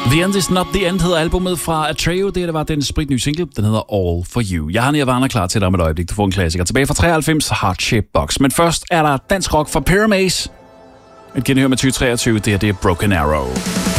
The End Is Not The End hedder albumet fra Atreyu. Det var den spritnye single. Den hedder All For You. Jeg har Nirvana klar til dig om et øjeblik. Du får en klassiker tilbage fra 93, Heart Shaped Box. Men først er der dansk rock fra Pyramaze. Et genhør med 2023. Det er Broken Arrow.